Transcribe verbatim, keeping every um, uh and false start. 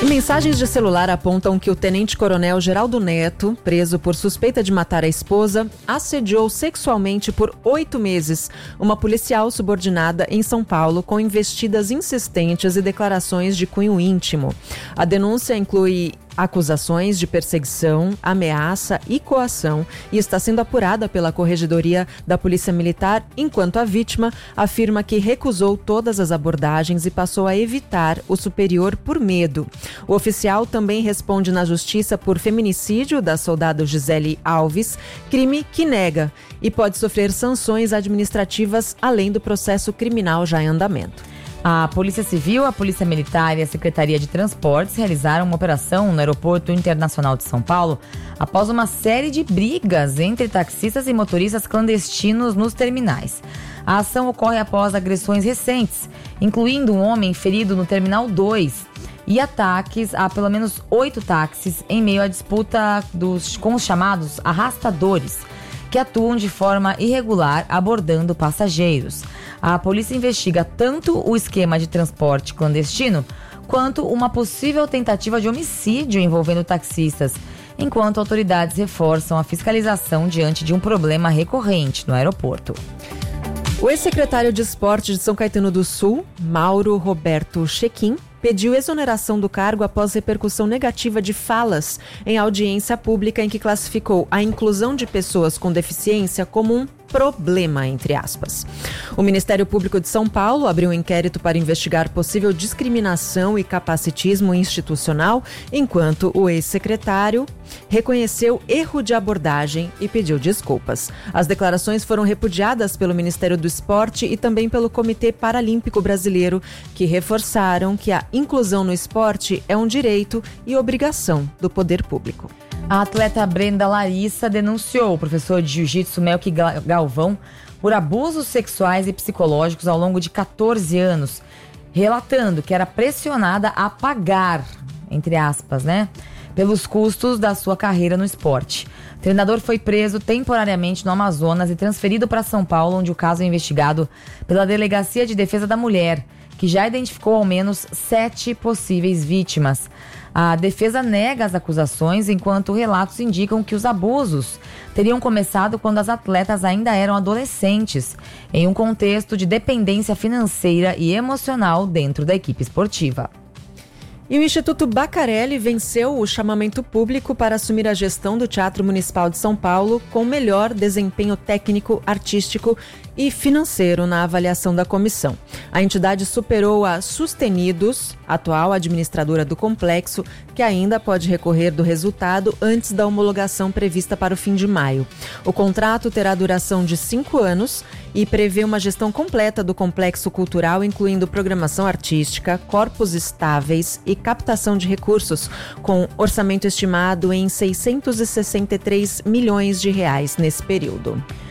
E mensagens de celular apontam que o tenente-coronel Geraldo Neto, preso por suspeita de matar a esposa, assediou sexualmente por oito meses uma policial subordinada em São Paulo com investidas insistentes e declarações de cunho íntimo. A denúncia inclui acusações de perseguição, ameaça e coação e está sendo apurada pela Corregedoria da Polícia Militar, enquanto a vítima afirma que recusou todas as abordagens e passou a evitar o superior por medo. O oficial também responde na justiça por feminicídio da soldado Gisele Alves, crime que nega e pode sofrer sanções administrativas além do processo criminal já em andamento. A Polícia Civil, a Polícia Militar e a Secretaria de Transportes realizaram uma operação no Aeroporto Internacional de São Paulo após uma série de brigas entre taxistas e motoristas clandestinos nos terminais. A ação ocorre após agressões recentes, incluindo um homem ferido no Terminal dois e ataques a pelo menos oito táxis em meio à disputa dos, com os chamados arrastadores, que atuam de forma irregular abordando passageiros. A polícia investiga tanto o esquema de transporte clandestino quanto uma possível tentativa de homicídio envolvendo taxistas, enquanto autoridades reforçam a fiscalização diante de um problema recorrente no aeroporto. O ex-secretário de Esporte de São Caetano do Sul, Mauro Roberto Chequim, pediu exoneração do cargo após repercussão negativa de falas em audiência pública em que classificou a inclusão de pessoas com deficiência como um problema, entre aspas. O Ministério Público de São Paulo abriu um inquérito para investigar possível discriminação e capacitismo institucional, enquanto o ex-secretário reconheceu erro de abordagem e pediu desculpas. As declarações foram repudiadas pelo Ministério do Esporte e também pelo Comitê Paralímpico Brasileiro, que reforçaram que a inclusão no esporte é um direito e obrigação do poder público. A atleta Brenda Larissa denunciou o professor de jiu-jitsu Melqui Galvão por abusos sexuais e psicológicos ao longo de catorze anos, relatando que era pressionada a pagar, entre aspas, né, pelos custos da sua carreira no esporte. O treinador foi preso temporariamente no Amazonas e transferido para São Paulo, onde o caso é investigado pela Delegacia de Defesa da Mulher, que já identificou ao menos sete possíveis vítimas. A defesa nega as acusações, enquanto relatos indicam que os abusos teriam começado quando as atletas ainda eram adolescentes, em um contexto de dependência financeira e emocional dentro da equipe esportiva. E o Instituto Bacarelli venceu o chamamento público para assumir a gestão do Teatro Municipal de São Paulo com melhor desempenho técnico, artístico e financeiro na avaliação da comissão. A entidade superou a Sustenidos, atual administradora do complexo, que ainda pode recorrer do resultado antes da homologação prevista para o fim de maio. O contrato terá duração de cinco anos e prevê uma gestão completa do complexo cultural, incluindo programação artística, corpos estáveis e captação de recursos, com orçamento estimado em seiscentos e sessenta e três milhões de reais nesse período.